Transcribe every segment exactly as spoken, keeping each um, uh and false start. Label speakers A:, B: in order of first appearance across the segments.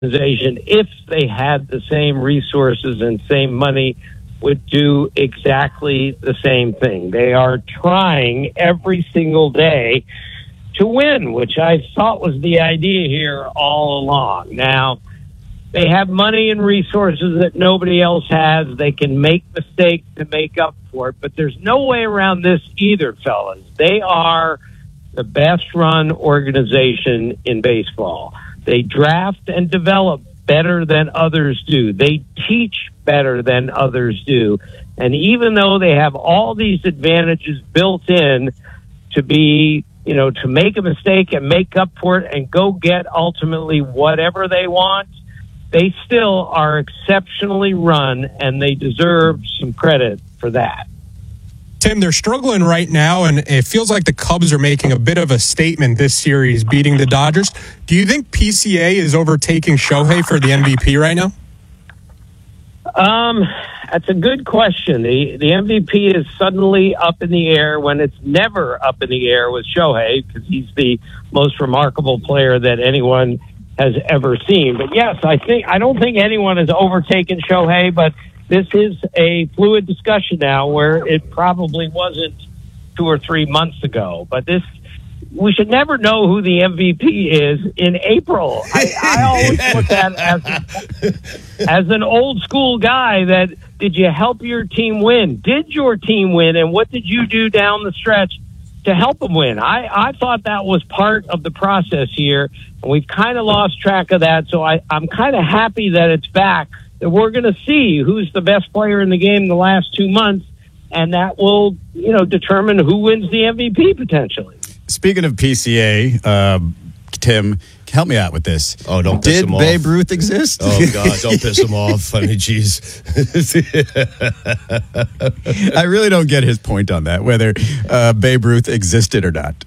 A: organization, if they had the same resources and same money, would do exactly the same thing. They are trying every single day to win, which I thought was the idea here all along. Now, they have money and resources that nobody else has. They can make mistakes to make up for it, but there's no way around this either, fellas. They are the best run organization in baseball. They draft and develop better than others do. They teach better than others do. And even though they have all these advantages built in to be, you know, to make a mistake and make up for it and go get ultimately whatever they want, they still are exceptionally run, and they deserve some credit for that.
B: Tim, they're struggling right now, and it feels like the Cubs are making a bit of a statement this series, beating the Dodgers. Do you think P C A is overtaking Shohei for the M V P right now?
A: Um, that's a good question. The the M V P is suddenly up in the air when it's never up in the air with Shohei, because he's the most remarkable player that anyone has ever seen. But yes, I think I don't think anyone has overtaken Shohei, but this is a fluid discussion now where it probably wasn't two or three months ago. But this, we should never know who the M V P is in April. I, I always put that as, as an old school guy that, did you help your team win? Did your team win? And what did you do down the stretch to help them win? I, I thought that was part of the process here, and we've kind of lost track of that. So I, I'm kind of happy that it's back, that we're going to see who's the best player in the game the last two months, and that will, you know, determine who wins the M V P potentially.
C: Speaking of P C A, uh, Tim, help me out with this.
D: Oh, don't piss
C: Did
D: him off.
C: Babe Ruth exist?
D: Oh, God, don't piss him off. I mean, jeez.
C: I really don't get his point on that, whether uh, Babe Ruth existed or not.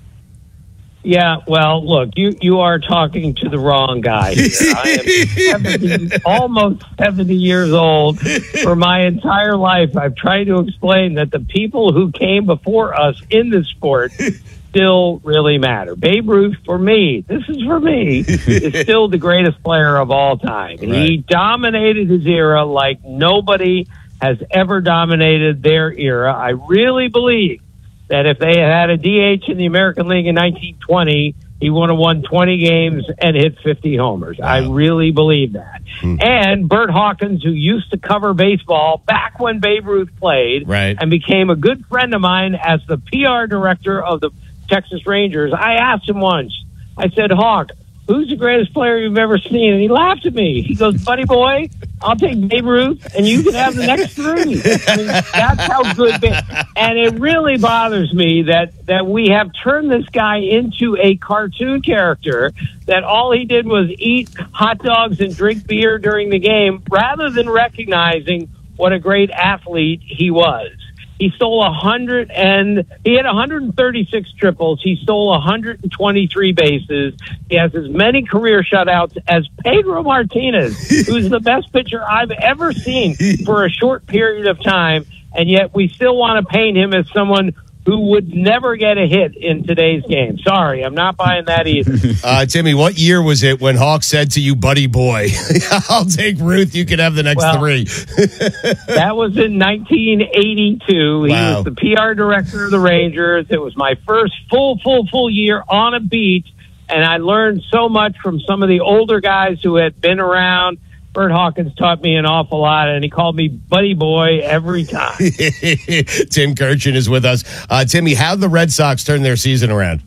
A: Yeah, well, look, you, you are talking to the wrong guy here. I am seventy, almost seventy years old. For my entire life, I've tried to explain that the people who came before us in this sport still really matter. Babe Ruth, for me, this is for me, is still the greatest player of all time. Right. He dominated his era like nobody has ever dominated their era. I really believe that if they had had a D H in the American League in nineteen twenty, he would have won twenty games and hit fifty homers. Wow. I really believe that. Hmm. And Bert Hawkins, who used to cover baseball back when Babe Ruth played,
D: right,
A: and became a good friend of mine as the P R director of the Texas Rangers, I asked him once, I said, Hawk, who's the greatest player you've ever seen? And he laughed at me. He goes, buddy boy, I'll take Babe Ruth, and you can have the next three. I mean, that's how good. Ba- and it really bothers me that, that we have turned this guy into a cartoon character, that all he did was eat hot dogs and drink beer during the game, rather than recognizing what a great athlete he was. He stole a hundred and he had one hundred thirty-six triples. He stole one hundred twenty-three bases. He has as many career shutouts as Pedro Martinez, who's the best pitcher I've ever seen for a short period of time. And yet we still want to paint him as someone who would never get a hit in today's game. Sorry, I'm not buying that either.
D: Uh, Timmy, what year was it when Hawk said to you, buddy boy, I'll take Ruth, you can have the next
A: well,
D: three?
A: That was in nineteen eighty-two. He
D: Wow.
A: was the P R director of the Rangers. It was my first full, full, full year on a beat, and I learned so much from some of the older guys who had been around. Bert Hawkins taught me an awful lot, and he called me buddy boy every time.
D: Tim Kirchin is with us. Uh, Timmy, how'd the Red Sox turn their season around?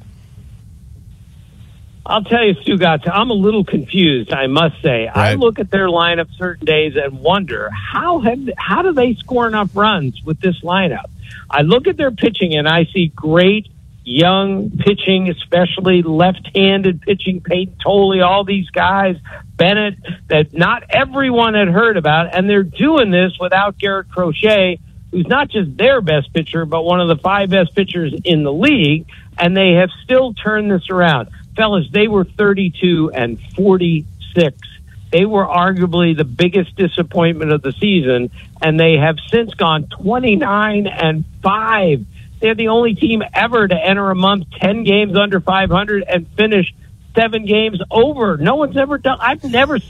A: I'll tell you, Stugotz, I'm a little confused, I must say. Right. I look at their lineup certain days and wonder, how have how do they score enough runs with this lineup? I look at their pitching, and I see great young pitching, especially left-handed pitching, Peyton Tolley, all these guys, Bennett, that not everyone had heard about, and they're doing this without Garrett Crochet, who's not just their best pitcher, but one of the five best pitchers in the league, and they have still turned this around. Fellas, they were thirty-two and forty-six. They were arguably the biggest disappointment of the season, and they have since gone twenty-nine and five. They're the only team ever to enter a month ten games under five hundred and finish seven games over. No one's ever done. I've never